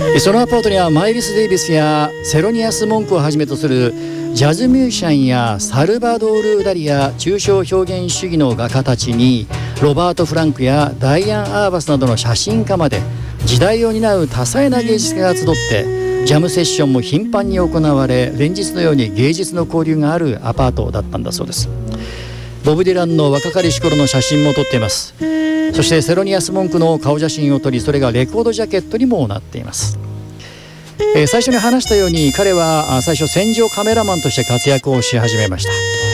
そのアパートにはマイルス・デイビスやセロニアス・モンクをはじめとするジャズミュージシャンやサルバドール・ダリや抽象表現主義の画家たちにロバート・フランクやダイアン・アーバスなどの写真家まで時代を担う多彩な芸術家が集ってジャムセッションも頻繁に行われ、連日のように芸術の交流があるアパートだったんだそうです。ボブ・ディランの若かりし頃の写真も撮っています。そしてセロニアス・モンクの顔写真を撮り、それがレコードジャケットにもなっています。最初に話したように彼は最初戦場カメラマンとして活躍をし始めました。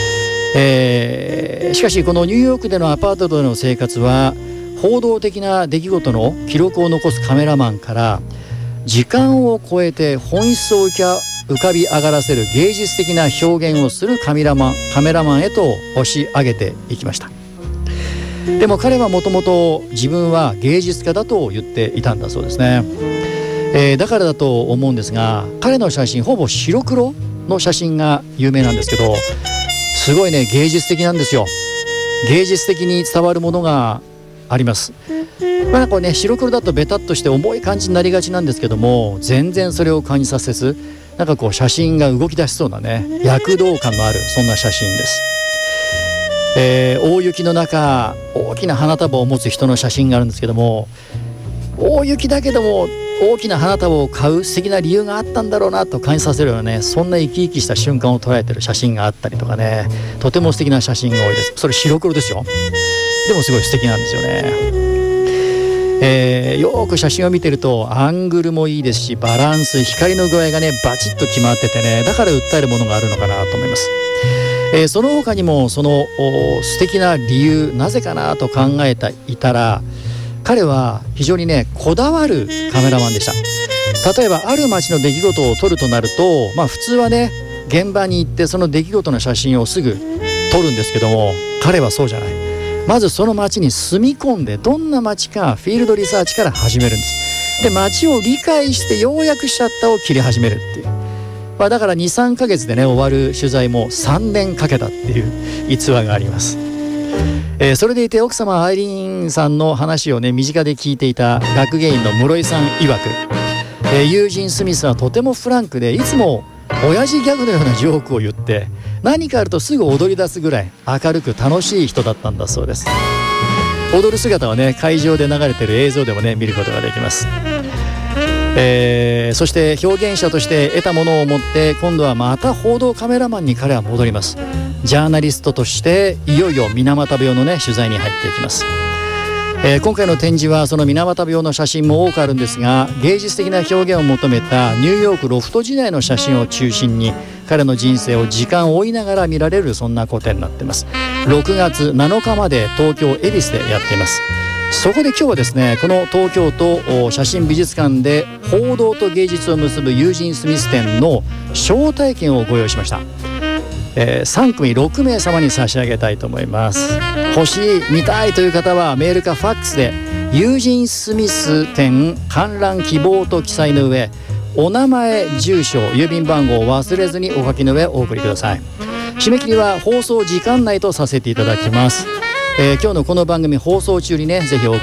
しかしこのニューヨークでのアパートでの生活は報道的な出来事の記録を残すカメラマンから時間を超えて本質を浮かび上がらせる芸術的な表現をするカメラマンへと押し上げていきました。でも彼はもともと自分は芸術家だと言っていたんだそうですね。だからだと思うんですが、彼の写真ほぼ白黒の写真が有名なんですけど、すごいね、芸術的なんですよ。芸術的に伝わるものがあります。なんかね、白黒だとベタっとして重い感じになりがちなんですけども、全然それを感じさせず、なんかこう写真が動き出しそうなね、躍動感のあるそんな写真です。大雪の中、大きな花束を持つ人の写真があるんですけども、大雪だけども大きな花束を買う素敵な理由があったんだろうなと感じさせるようなね、そんな生き生きした瞬間を捉えている写真があったりとかね、とても素敵な写真が多いです。それ白黒ですよ。でもすごい素敵なんですよね。よく写真を見てるとアングルもいいですし、バランス、光の具合がねバチッと決まっててね、だから訴えるものがあるのかなと思います。その他にもその素敵な理由、なぜかなと考えていたら、彼は非常にねこだわるカメラマンでした。例えばある街の出来事を撮るとなると、普通はね現場に行ってその出来事の写真をすぐ撮るんですけども、彼はそうじゃない。まずその街に住み込んで、どんな街かフィールドリサーチから始めるんです。で、街を理解してようやくシャッターを切り始めるっていう、だから 2,3 ヶ月でね終わる取材も3年かけたっていう逸話があります。それでいて奥様アイリーンさんの話をね身近で聞いていた学芸員の室井さん曰く、ユージン・スミスはとてもフランクで、いつも親父ギャグのようなジョークを言って何かあるとすぐ踊り出すぐらい明るく楽しい人だったんだそうです。踊る姿はね会場で流れている映像でもね見ることができます。そして表現者として得たものを持って今度はまた報道カメラマンに彼は戻ります。ジャーナリストとしていよいよ水俣病のね取材に入っていきます。今回の展示はその水俣病の写真も多くあるんですが、芸術的な表現を求めたニューヨークロフト時代の写真を中心に彼の人生を時間を追いながら見られる、そんな個展になっています。6月7日まで東京恵比寿でやっています。そこで今日はですね、この東京都写真美術館で報道と芸術を結ぶユージン・スミス展の招待券をご用意しました。3組6名様に差し上げたいと思います。欲しい、見たいという方はメールかファックスでユージン・スミス展観覧希望と記載の上、お名前、住所、郵便番号を忘れずにお書きの上お送りください。締め切りは放送時間内とさせていただきます。今日のこの番組放送中にねぜひお